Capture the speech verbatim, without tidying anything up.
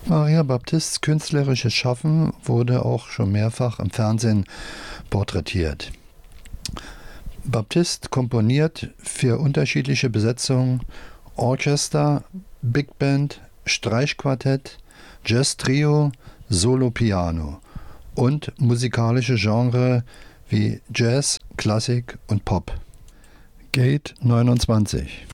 Maria Baptists künstlerisches Schaffen wurde auch schon mehrfach im Fernsehen porträtiert. Baptiste komponiert für unterschiedliche Besetzungen Orchester, Big Band, Streichquartett, Jazz-Trio, Solo-Piano und musikalische Genres wie Jazz, Klassik und Pop. Gate neunundzwanzig